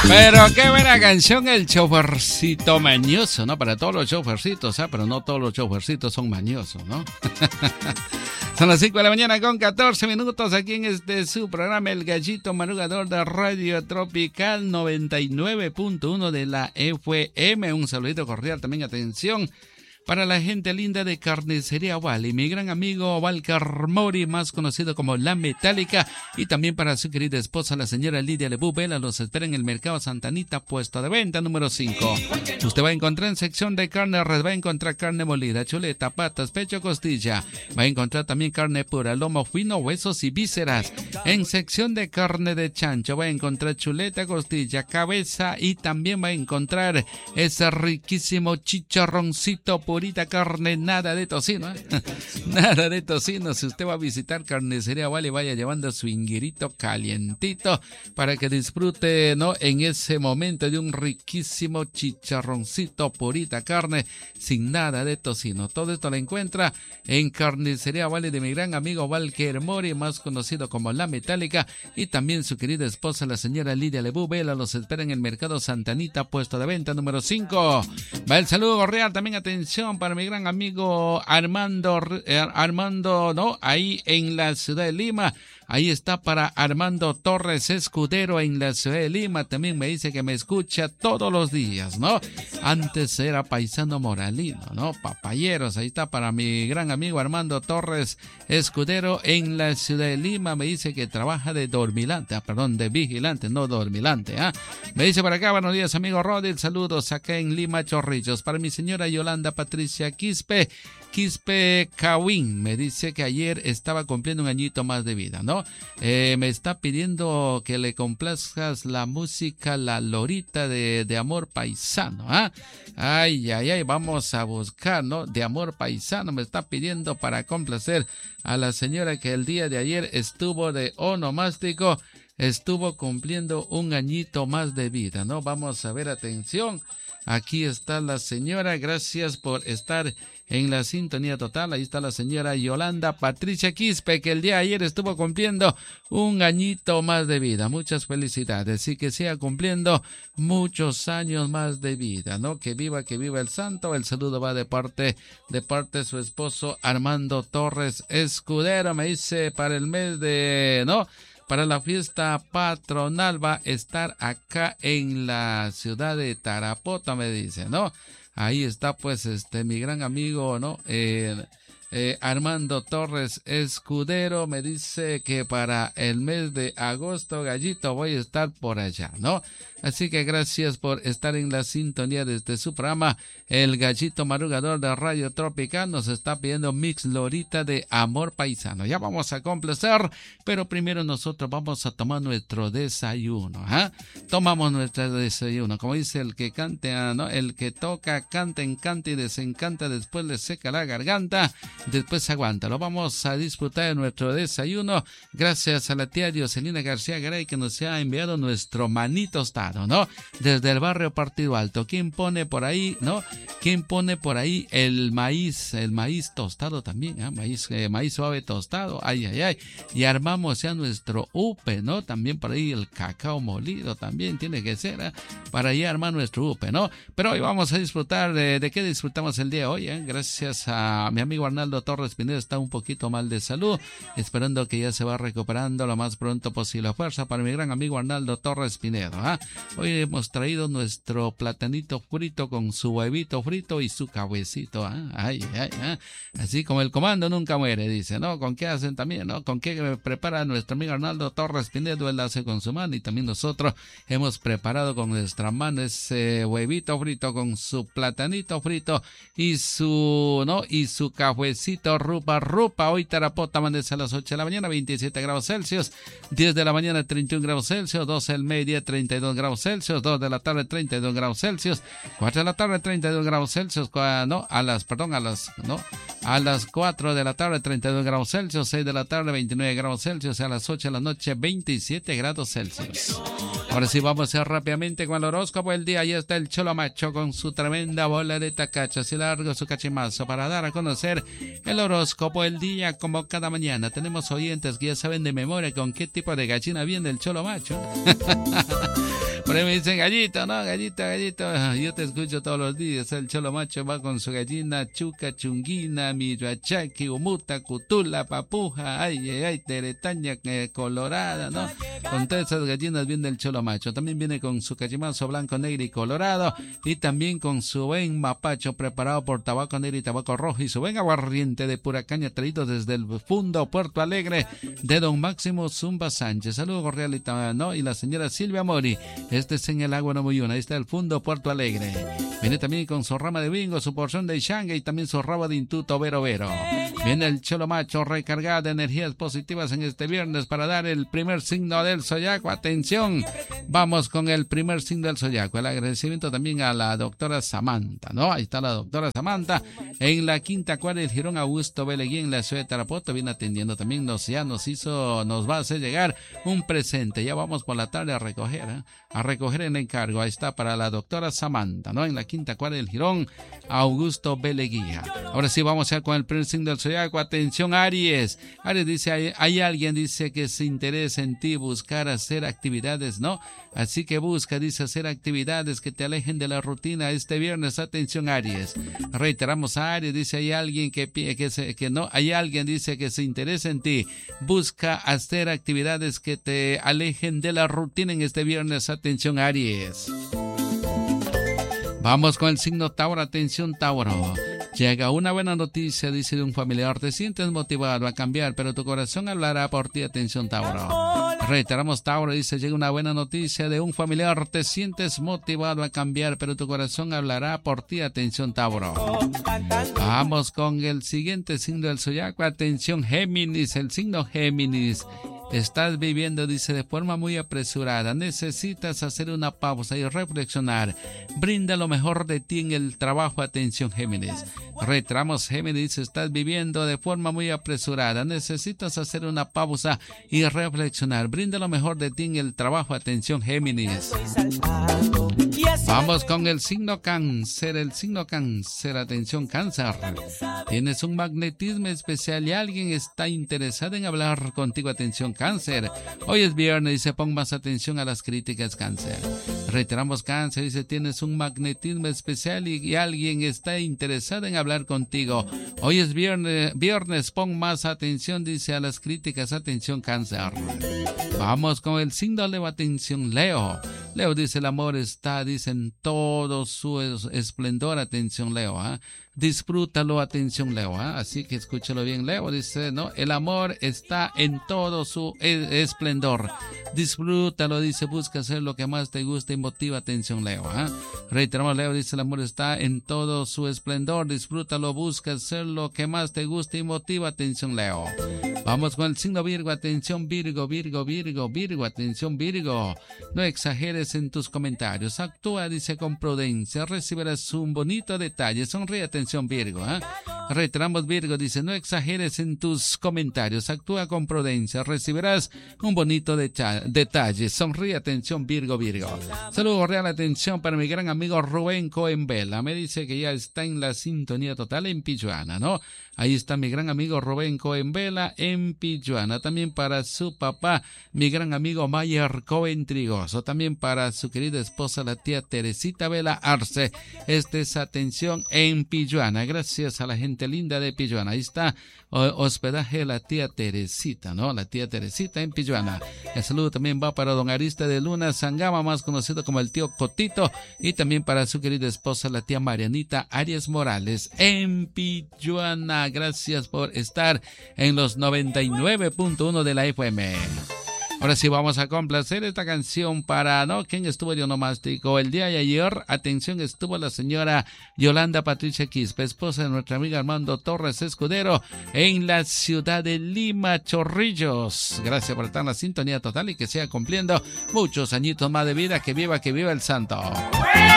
Pero qué buena canción, el chofercito mañoso, ¿no? Para todos los chofercitos, ¿ah? Pero no todos los chofercitos son mañosos, ¿no? Son las 5 de la mañana con 14 minutos aquí en su programa El Gallito Madrugador de Radio Tropical 99.1 de la FM. Un saludito cordial también, atención, para la gente linda de Carnicería Wally, mi gran amigo Valcar Mori, más conocido como La Metálica, y también para su querida esposa, la señora Lidia Lebú Vela. Los espera en el Mercado Santa Anita, puesto de venta número 5. Usted va a encontrar en sección de carne red, va a encontrar carne molida, chuleta, patas, pecho, costilla. Va a encontrar también carne pura, lomo fino, huesos y vísceras. En sección de carne de chancho va a encontrar chuleta, costilla, cabeza, y también va a encontrar ese riquísimo chicharroncito purita carne, nada de tocino, ¿eh? Nada de tocino. Si usted va a visitar Carnicería Wally, vaya llevando su inguirito calientito para que disfrute, ¿no?, en ese momento de un riquísimo chicharroncito purita carne sin nada de tocino. Todo esto lo encuentra en Carnicería Wally de mi gran amigo Valker Mori, más conocido como La Metálica, y también su querida esposa, la señora Lidia Lebú Vela. Los espera en el Mercado Santa Anita, puesto de venta número 5. Va el saludo cordial también, atención, para mi gran amigo Armando, ¿no?, ahí en la ciudad de Lima. Ahí está para Armando Torres Escudero en la ciudad de Lima. También me dice que me escucha todos los días, ¿no? Antes era paisano moralino, ¿no? Papayeros. Ahí está para mi gran amigo Armando Torres Escudero en la ciudad de Lima. Me dice que trabaja de dormilante, de vigilante, no dormilante, ¿ah? Me dice por acá, buenos días, amigo Rodil. Saludos acá en Lima, Chorrillos. Para mi señora Yolanda Patricia Quispe Cawin. Me dice que ayer estaba cumpliendo un añito más de vida, ¿no? Me está pidiendo que le complazcas la música La Lorita de Amor Paisano, ¿ah? Ay, vamos a buscar, ¿no? De Amor Paisano me está pidiendo para complacer a la señora que el día de ayer estuvo de onomástico, estuvo cumpliendo un añito más de vida, ¿no? Vamos a ver, atención. Aquí está la señora, gracias por estar en la sintonía total. Ahí está la señora Yolanda Patricia Quispe, que el día de ayer estuvo cumpliendo un añito más de vida. Muchas felicidades y que siga cumpliendo muchos años más de vida, ¿no? Que viva el santo. El saludo va de parte de su esposo Armando Torres Escudero. Me dice para el mes de, ¿no?, para la fiesta patronal va a estar acá en la ciudad de Tarapota, me dice, ¿no? Ahí está pues mi gran amigo, ¿no? Armando Torres Escudero me dice que para el mes de agosto, Gallito, voy a estar por allá, ¿no? Así que gracias por estar en la sintonía desde su programa El Gallito Madrugador de Radio Tropical. Nos está pidiendo Mix Lorita de Amor Paisano. Ya vamos a complacer, pero primero nosotros vamos a tomar nuestro desayuno, ¿ah? Tomamos nuestro desayuno, como dice el que cante, ¿no? El que toca, canta, encanta y desencanta, después le seca la garganta, después aguanta. Lo vamos a disfrutar de nuestro desayuno gracias a la tía Dioselina García Garay, que nos ha enviado nuestro maní tostado, ¿no? Desde el barrio Partido Alto. ¿Quién pone por ahí, no? ¿Quién pone por ahí el maíz tostado también, ¿eh? Maíz suave tostado, ay. Y armamos ya nuestro upe, ¿no? También por ahí el cacao molido también tiene que ser, ¿eh? Para ya armar nuestro upe, ¿no? Pero hoy vamos a disfrutar de qué disfrutamos el día de hoy, ¿eh? Gracias a mi amigo Arnaldo Torres Pinedo, está un poquito mal de salud, esperando que ya se va recuperando lo más pronto posible. Fuerza para mi gran amigo Arnaldo Torres Pinedo, ¿ah? Hoy hemos traído nuestro platanito frito con su huevito frito y su cabecito, ¿ah? Ay. Así como el comando nunca muere, dice, ¿no? ¿Con qué hacen también, no? ¿Con qué prepara nuestro amigo Arnaldo Torres Pinedo? Él hace con su mano y también nosotros hemos preparado con nuestra mano ese huevito frito con su platanito frito y su cafecito rupa. Hoy Tarapota amanece a las 8 de la mañana, 27 grados Celsius, 10 de la mañana 31 grados Celsius, 12 del mediodía 32 grados Celsius, 2 de la tarde 32 grados Celsius, 4 de la tarde 32 grados Celsius, a las 4 de la tarde 32 grados Celsius, 6 de la tarde 29 grados Celsius, a las 8 de la noche 27 grados Celsius. Ahora sí vamos a ir rápidamente con el horóscopo del día. Ahí está el Cholo Macho con su tremenda bola de tacacho, así largo su cachimazo para dar a conocer el horóscopo del día. Como cada mañana tenemos oyentes que ya saben de memoria con qué tipo de gallina viene el Cholo Macho. Por ahí me dicen gallito, ¿no? Gallito. Yo te escucho todos los días. El Cholo Macho va con su gallina chuca, chunguina, miruachaki, umuta, cutula, papuja, ay, teretaña, colorada, ¿no? Con todas esas gallinas viene el Cholo Macho. También viene con su cachimazo blanco, negro y colorado. Y también con su buen mapacho preparado por tabaco negro y tabaco rojo. Y su buen aguardiente de pura caña traído desde el Fundo Puerto Alegre de don Máximo Zumba Sánchez. Saludos cordiales, ¿no? Y la señora Silvia Mori. Este es en el Agua Nomuyuna. Ahí está el Fundo Puerto Alegre. Viene también con su rama de bingo, su porción de Shanga y también su rabo de intuto Vero. Viene el Cholo Macho recargado de energías positivas en este viernes para dar el primer signo del Zodiaco. Atención, vamos con el primer signo del Zodiaco. El agradecimiento también a la doctora Samantha, ¿no? Ahí está la doctora Samantha en la quinta cuadra del Jirón Augusto Belegui en la ciudad de Tarapoto. Viene atendiendo también, nos va a hacer llegar un presente. Ya vamos por la tarde a recoger el encargo. Ahí está para la doctora Samantha, ¿no? En la quinta cuadra del Jirón Augusto Belegui. Ahora sí vamos a ir con el primer signo del Zodiaco. Atención, Aries. Aries dice, hay alguien dice que se interesa en ti, buscar hacer actividades, ¿no? Así que busca, dice, hacer actividades que te alejen de la rutina este viernes. Atención, Aries. Reiteramos a Aries, dice, hay alguien hay alguien dice que se interesa en ti, busca hacer actividades que te alejen de la rutina en este viernes. Atención, Aries. Vamos con el signo Tauro. Atención, Tauro. Llega una buena noticia, dice, de un familiar. Te sientes motivado a cambiar, pero tu corazón hablará por ti. Atención, Tauro. Reiteramos, Tauro, dice, llega una buena noticia de un familiar. Te sientes motivado a cambiar, pero tu corazón hablará por ti. Atención, Tauro. Vamos con el siguiente signo del Zodiaco. Atención, Géminis. El signo Géminis. Estás viviendo, dice, de forma muy apresurada. Necesitas hacer una pausa y reflexionar. Brinda lo mejor de ti en el trabajo. Atención, Géminis. Retramos, Géminis. Estás viviendo de forma muy apresurada. Necesitas hacer una pausa y reflexionar. Brinda lo mejor de ti en el trabajo. Atención, Géminis. Vamos con el signo Cáncer. El signo Cáncer. Atención, Cáncer. Tienes un magnetismo especial y alguien está interesado en hablar contigo. Atención, Cáncer. Hoy es viernes y se pon más atención a las críticas, Cáncer. Reiteramos, Cáncer, dice, tienes un magnetismo especial y alguien está interesado en hablar contigo. Hoy es viernes, pon más atención, dice, a las críticas. Atención, Cáncer. Vamos con el signo Leo. Atención, Leo. Leo dice, el amor está, dice, en todo su esplendor. Atención, Leo. Disfrútalo. Atención, Leo. Así que escúchalo bien, Leo. Dice, ¿no? El amor está en todo su esplendor. Disfrútalo, dice, busca hacer lo que más te gusta y motiva. Atención, Leo. Reiteramos, Leo dice, el amor está en todo su esplendor. Disfrútalo, busca hacer lo que más te gusta y motiva. Atención, Leo. Vamos con el signo Virgo. Atención, Virgo. Atención, Virgo. No exageres en tus comentarios. Actúa, dice, con prudencia. Recibirás un bonito detalle. Sonríe. Atención, Virgo. Reiteramos, Virgo, dice, no exageres en tus comentarios. Actúa con prudencia. Recibirás un bonito detalle. Sonríe. Atención, Virgo. Saludos, real atención para mi gran amigo Rubén Cohen Vela. Me dice que ya está en la sintonía total en Pilluana, ¿no? Ahí está mi gran amigo Rubén Cohen Vela en Pilluana. También para su papá, mi gran amigo Mayer Cohen Trigoso. También para su querida esposa, la tía Teresita Vela Arce. Es atención en Pilluana. Gracias a la gente linda de Pilluana. Ahí está hospedaje de la tía Teresita, ¿no? La tía Teresita en Pilluana. El saludo también va para don Arista de Luna Sangama, más conocido como el tío Cotito. Y también para su querida esposa, la tía Marianita Arias Morales en Pilluana. Gracias por estar en los 99.1 de la FM. Ahora sí vamos a complacer esta canción para, ¿no? ¿Quién estuvo de onomástico? El día de ayer, atención, estuvo la señora Yolanda Patricia Quispe, esposa de nuestra amiga Armando Torres Escudero, en la ciudad de Lima, Chorrillos. Gracias por estar en la sintonía total y que siga cumpliendo muchos añitos más de vida. Que viva el santo.